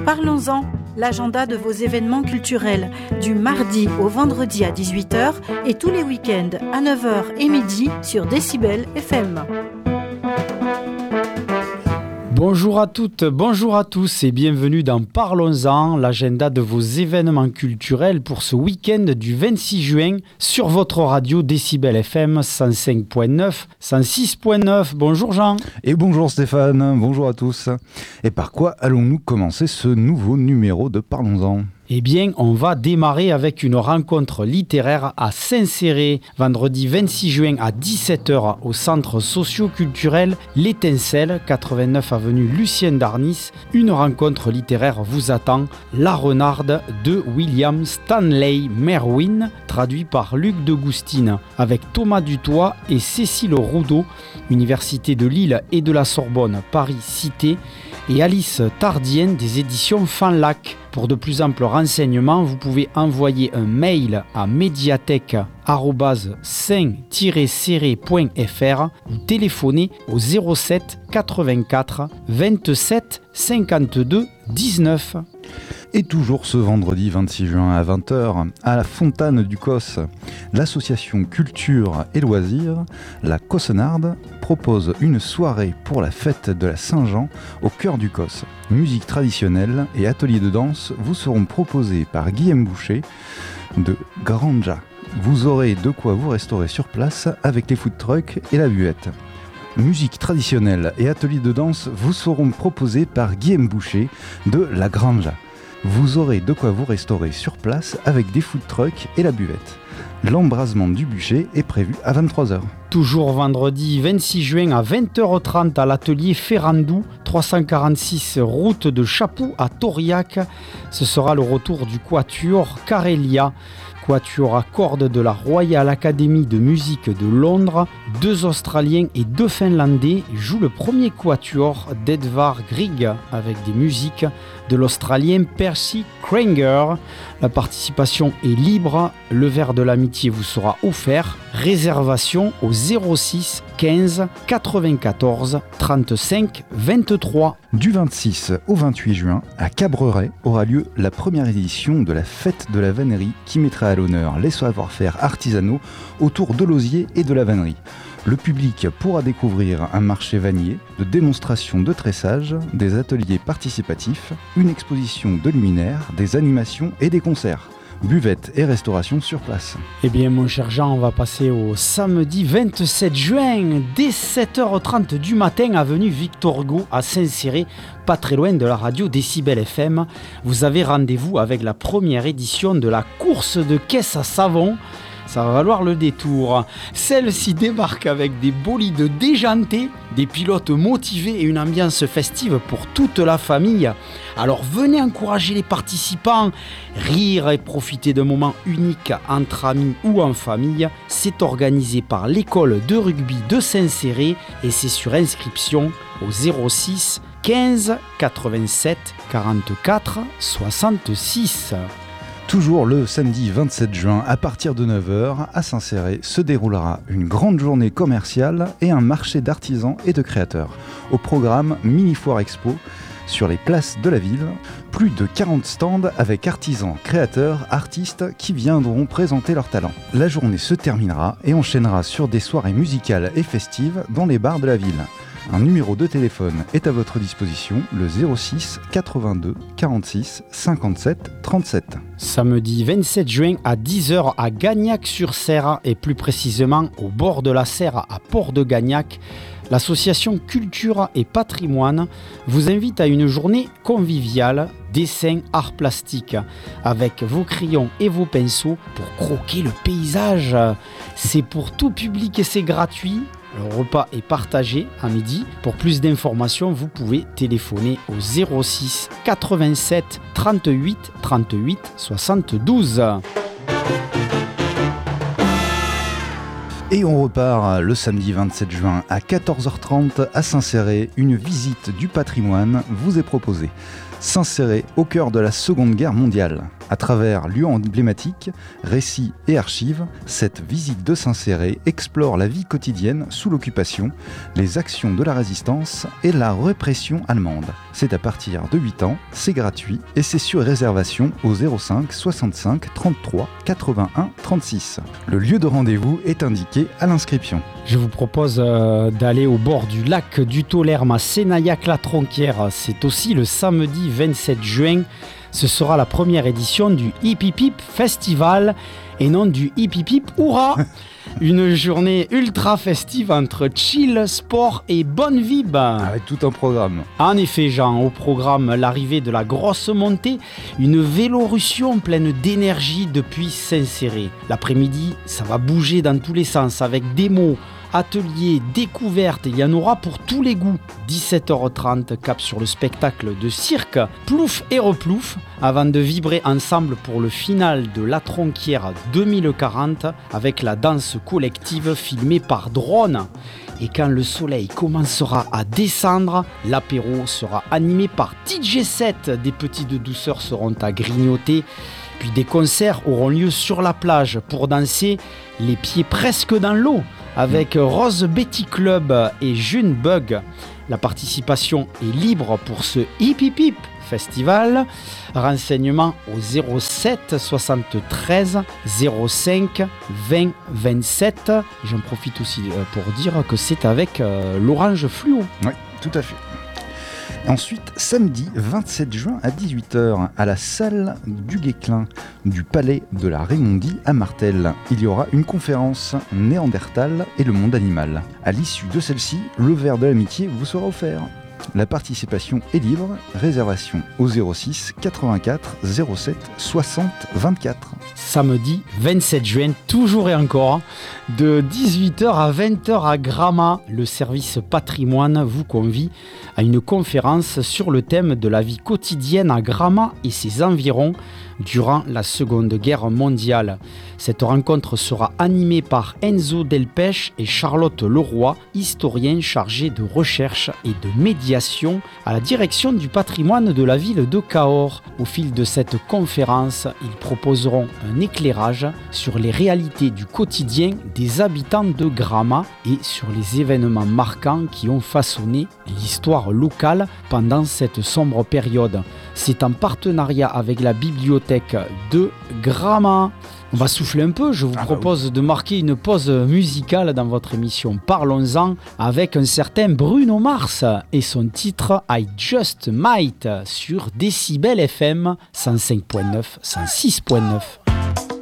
Parlons-en, l'agenda de vos événements culturels, du mardi au vendredi à 18h et tous les week-ends à 9h et midi sur Décibel FM. Bonjour à toutes, bonjour à tous et bienvenue dans Parlons-en, l'agenda de vos événements culturels pour ce week-end du 26 juin sur votre radio Décibel FM 105.9, 106.9. Bonjour Jean. Et bonjour Stéphane, bonjour à tous. Et par quoi allons-nous commencer ce nouveau numéro de Parlons-en ? Eh bien, on va démarrer avec une rencontre littéraire à Saint-Céré, vendredi 26 juin à 17h au centre socio-culturel L'Étincelle, 89 avenue Lucien d'Arnis. Une rencontre littéraire vous attend, La Renarde de William Stanley Merwin, traduit par Luc de Goustine, avec Thomas Dutoit et Cécile Roudot, Université de Lille et de la Sorbonne, Paris-Cité, et Alice Tardienne des éditions Fanlac. Pour de plus amples renseignements, vous pouvez envoyer un mail à médiathèque@saint-céré.fr ou téléphoner au 07 84 27 52 19. Et toujours ce vendredi 26 juin à 20h, à la Fontane du Cos, l'association Culture et Loisirs, la Cossenarde, propose une soirée pour la fête de la Saint-Jean au cœur du Cos. Musique traditionnelle et ateliers de danse vous seront proposés par Guillaume Boucher de Granja. Vous aurez de quoi vous restaurer sur place avec les food trucks et la buvette. Musique traditionnelle et ateliers de danse vous seront proposés par Guillaume Boucher de La Granja. Vous aurez de quoi vous restaurer sur place avec des food trucks et la buvette. L'embrasement du bûcher est prévu à 23h. Toujours vendredi 26 juin à 20h30 à l'atelier Ferrandou, 346 route de Chapoux à Tauriac. Ce sera le retour du quatuor Carélia. Quatuor à cordes de la Royal Academy de musique de Londres. 2 Australiens et 2 Finlandais jouent le premier quatuor d'Edvard Grieg avec des musiques de l'Australien Percy Kranger. La participation est libre, le verre de l'amitié vous sera offert. Réservation au 06 15 94 35 23. Du 26 au 28 juin, à Cabreret, aura lieu la première édition de la Fête de la Vannerie qui mettra à l'honneur les savoir-faire artisanaux autour de l'osier et de la vannerie. Le public pourra découvrir un marché vannier, de démonstrations de tressage, des ateliers participatifs, une exposition de luminaires, des animations et des concerts. Buvette et restauration sur place. Eh bien mon cher Jean, on va passer au samedi 27 juin, dès 7h30 du matin, avenue Victor Hugo à Saint-Céré, pas très loin de la radio Décibel FM. Vous avez rendez-vous avec la première édition de la course de caisse à savon. Ça va valoir le détour. Celle-ci débarque avec des bolides déjantés, des pilotes motivés et une ambiance festive pour toute la famille. Alors venez encourager les participants, rire et profiter d'un moment unique entre amis ou en famille. C'est organisé par l'école de rugby de Saint-Céré et c'est sur inscription au 06 15 87 44 66. Toujours le samedi 27 juin, à partir de 9h, à Saint-Céré, se déroulera une grande journée commerciale et un marché d'artisans et de créateurs. Au programme Mini Foire Expo, sur les places de la ville, plus de 40 stands avec artisans, créateurs, artistes qui viendront présenter leurs talents. La journée se terminera et enchaînera sur des soirées musicales et festives dans les bars de la ville. Un numéro de téléphone est à votre disposition, le 06 82 46 57 37. Samedi 27 juin à 10h à Gagnac-sur-Serre et plus précisément au bord de la Serre à Port-de-Gagnac, l'association Culture et Patrimoine vous invite à une journée conviviale, dessin, art plastique, avec vos crayons et vos pinceaux pour croquer le paysage. C'est pour tout public et c'est gratuit. Le repas est partagé à midi. Pour plus d'informations, vous pouvez téléphoner au 06 87 38 38 72. Et on repart le samedi 27 juin à 14h30 à Saint-Céré. Une visite du patrimoine vous est proposée. S'insérer au cœur de la Seconde Guerre mondiale. À travers lieux emblématiques, récits et archives, cette visite de Saint-Céré explore la vie quotidienne sous l'occupation, les actions de la résistance et la répression allemande. C'est à partir de 8 ans, c'est gratuit et c'est sur réservation au 05 65 33 81 36. Le lieu de rendez-vous est indiqué à l'inscription. Je vous propose d'aller au bord du lac du Taulerme à Sénaillac-la-Tronquière. C'est aussi le samedi 27 juin. Ce sera la première édition du Hip Hip Hip Festival et non du Hip Hip Hip Hurrah. Une journée ultra festive entre chill, sport et bonne vibe. Avec tout un programme. En effet, Jean, au programme, l'arrivée de la grosse montée, une vélorussion pleine d'énergie depuis Saint-Céré. L'après-midi, ça va bouger dans tous les sens avec démos, ateliers, découvertes, il y en aura pour tous les goûts. 17h30, cap sur le spectacle de cirque Plouf et Replouf, avant de vibrer ensemble pour le final de La Tronquière 2040 avec la danse collective filmée par drone. Et quand le soleil commencera à descendre, l'apéro sera animé par DJ Set. Des petites douceurs seront à grignoter. Puis des concerts auront lieu sur la plage pour danser les pieds presque dans l'eau avec Rose Betty Club et June Bug. La participation est libre pour ce Hip Hip Hip Festival. Renseignements au 07 73 05 20 27. J'en profite aussi pour dire que c'est avec l'Orange Fluo. Oui, tout à fait. Ensuite, samedi 27 juin à 18h, à la salle du Guesclin du Palais de la Raymondie à Martel, il y aura une conférence Néandertal et le monde animal. À l'issue de celle-ci, le verre de l'amitié vous sera offert. La participation est libre, réservation au 06 84 07 60 24. Samedi 27 juin, toujours et encore, de 18h à 20h à Gramat, le service patrimoine vous convie à une conférence sur le thème de la vie quotidienne à Gramat et ses environs durant la Seconde Guerre mondiale. Cette rencontre sera animée par Enzo Delpech et Charlotte Leroy, historiens chargés de recherche et de médiation à la direction du patrimoine de la ville de Cahors. Au fil de cette conférence, ils proposeront un éclairage sur les réalités du quotidien des habitants de Gramat et sur les événements marquants qui ont façonné l'histoire locale pendant cette sombre période. C'est en partenariat avec la bibliothèque de Gramat. On va souffler un peu, je vous propose de marquer une pause musicale dans votre émission Parlons-en avec un certain Bruno Mars et son titre I Just Might sur Décibel FM 105.9, 106.9.